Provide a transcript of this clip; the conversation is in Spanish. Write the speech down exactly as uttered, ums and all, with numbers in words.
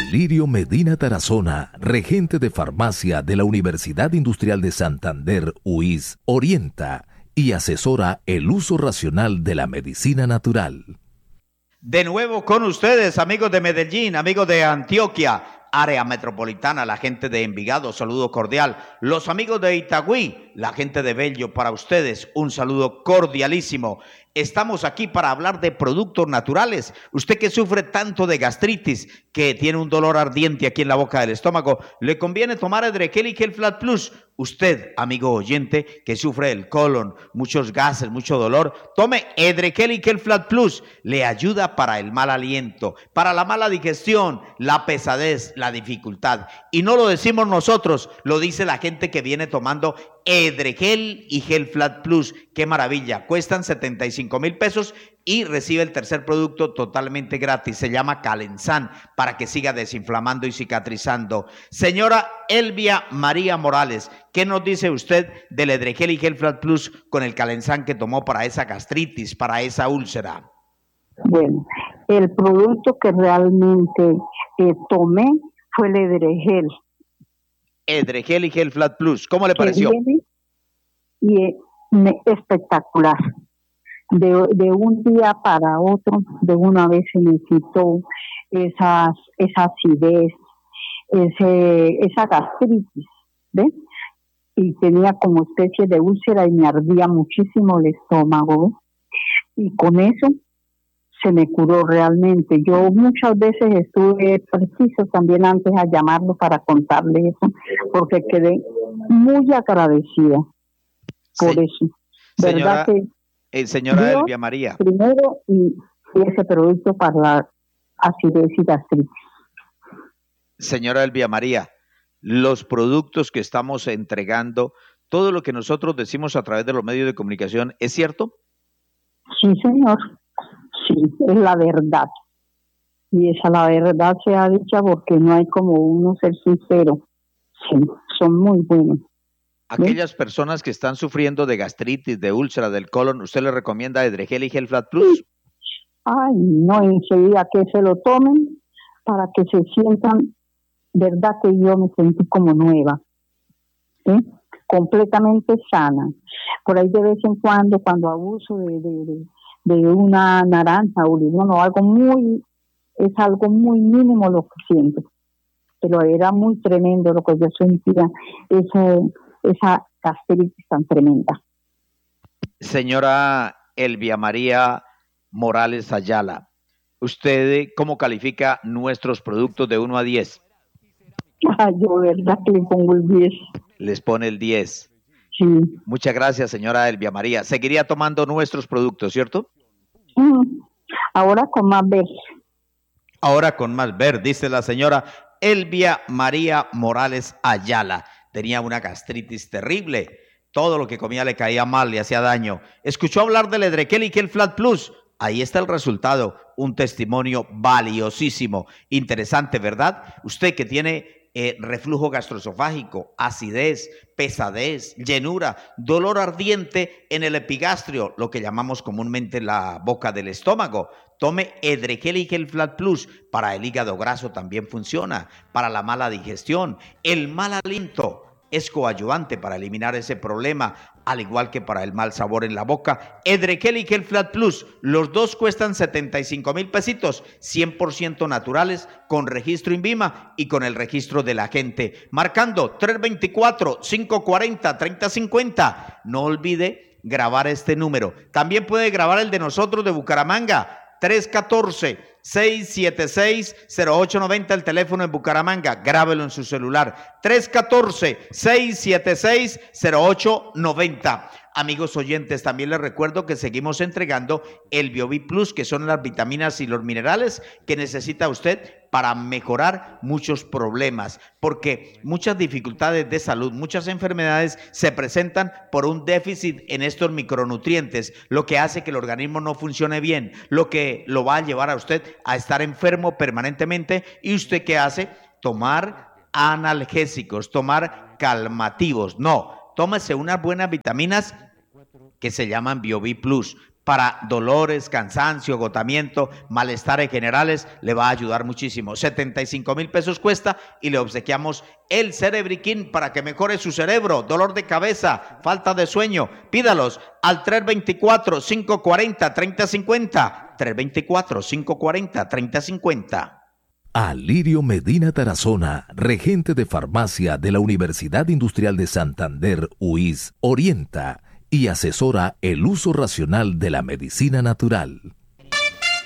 Lirio Medina Tarazona, regente de farmacia de la Universidad Industrial de Santander, U I S, orienta y asesora el uso racional de la medicina natural. De nuevo con ustedes, amigos de Medellín, amigos de Antioquia, área metropolitana, la gente de Envigado, saludo cordial. Los amigos de Itagüí, la gente de Bello, para ustedes un saludo cordialísimo. Estamos aquí para hablar de productos naturales. Usted que sufre tanto de gastritis, que tiene un dolor ardiente aquí en la boca del estómago, le conviene tomar Edrequel y Gel Flat Plus. Usted, amigo oyente, que sufre el colon, muchos gases, mucho dolor, tome Edrequel y Gel Flat Plus. Le ayuda para el mal aliento, para la mala digestión, la pesadez, la dificultad. Y no lo decimos nosotros, lo dice la gente que viene tomando Edrequel y Gel Flat Plus. ¡Qué maravilla! Cuestan setenta y cinco mil pesos y recibe el tercer producto totalmente gratis. Se llama Calenzán, para que siga desinflamando y cicatrizando. Señora Elvia María Morales, ¿qué nos dice usted del Edrequel y Gel Flat Plus con el Calenzán que tomó para esa gastritis, para esa úlcera? Bueno, el producto que realmente eh, tomé fue el Edregel. Edregel y Gel Flat Plus, ¿cómo le pareció? Y eh, me, espectacular. De, de un día para otro, de una vez se me quitó esas, esa acidez, ese, esa gastritis, ¿ves? Y tenía como especie de úlcera y me ardía muchísimo el estómago, ¿ves? Y con eso se me curó realmente. Yo muchas veces estuve preciso también antes a llamarlo para contarle eso, porque quedé muy agradecida por sí. eso. ¿Verdad Señora, que eh, señora Elvia María? Primero, y, y ese producto para la acidez y gastritis. Señora Elvia María, los productos que estamos entregando, todo lo que nosotros decimos a través de los medios de comunicación, ¿es cierto? Sí, señor. Sí, es la verdad. Y esa la verdad sea dicha porque no hay como uno ser sincero. Sí, son muy buenos. Aquellas ¿sí? personas que están sufriendo de gastritis, de úlcera, del colon, ¿usted les recomienda Edregel y Gel Flat Plus? Ay, no, enseguida que se lo tomen para que se sientan, verdad que yo me sentí como nueva, ¿sí? Completamente sana. Por ahí de vez en cuando, cuando abuso de, de, de, de una naranja o limón o algo muy, es algo muy mínimo lo que siento. Pero era muy tremendo lo que yo sentía, eso, esa gastritis tan tremenda. Señora Elvia María Morales Ayala, ¿usted cómo califica nuestros productos de uno a diez? Ah, yo verdad que le pongo el diez. Les pone el diez. Sí. Muchas gracias, señora Elvia María. Seguiría tomando nuestros productos, ¿cierto? Mm, ahora con más ver. Ahora con más ver, dice la señora Elvia María Morales Ayala. Tenía una gastritis terrible. Todo lo que comía le caía mal, le hacía daño. Escuchó hablar del Edrequel y Gel Flat Plus. Ahí está el resultado. Un testimonio valiosísimo. Interesante, ¿verdad? Usted que tiene Eh, reflujo gastroesofágico, acidez, pesadez, llenura, dolor ardiente en el epigastrio, lo que llamamos comúnmente la boca del estómago. Tome Edrequel y Gel Flat Plus. Para el hígado graso también funciona, para la mala digestión, el mal aliento. Es coadyuvante para eliminar ese problema, al igual que para el mal sabor en la boca. Edrequel y Gel Flat Plus, los dos cuestan setenta y cinco mil pesitos, cien por ciento naturales, con registro INVIMA y con el registro de la gente. Marcando tres veinticuatro, cinco cuarenta, treinta cincuenta. No olvide grabar este número. También puede grabar el de nosotros de Bucaramanga, tres uno cuatro, seis siete seis, cero ocho nueve cero, el teléfono en Bucaramanga, grábelo en su celular, tres uno cuatro, seis siete seis, cero ocho nueve cero. Amigos oyentes, también les recuerdo que seguimos entregando el BioVit Plus, que son las vitaminas y los minerales que necesita usted para mejorar muchos problemas, porque muchas dificultades de salud, muchas enfermedades se presentan por un déficit en estos micronutrientes, lo que hace que el organismo no funcione bien, lo que lo va a llevar a usted a estar enfermo permanentemente. ¿Y usted qué hace? Tomar analgésicos, tomar calmativos. No, tómese unas buenas vitaminas que se llaman BioVit Plus, para dolores, cansancio, agotamiento, malestares generales, le va a ayudar muchísimo. setenta y cinco mil pesos cuesta y le obsequiamos el Cerebriquín para que mejore su cerebro, dolor de cabeza, falta de sueño. Pídalos al tres dos cuatro, cinco cuatro cero, tres cero cinco cero, tres dos cuatro, cinco cuatro cero, tres cero cinco cero. Alirio Medina Tarazona, regente de farmacia de la Universidad Industrial de Santander, U I S, orienta y asesora el uso racional de la medicina natural.